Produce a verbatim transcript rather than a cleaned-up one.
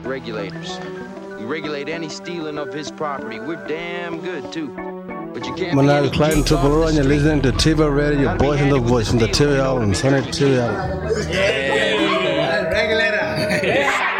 regulators. We regulate any stealing of his property. We're damn good, too. But you can't Manal Klein Tupelo, and you're listening to T V Radio, your boys in the voice, from the T V Island, Sonic T V Island. Yeah, regulator.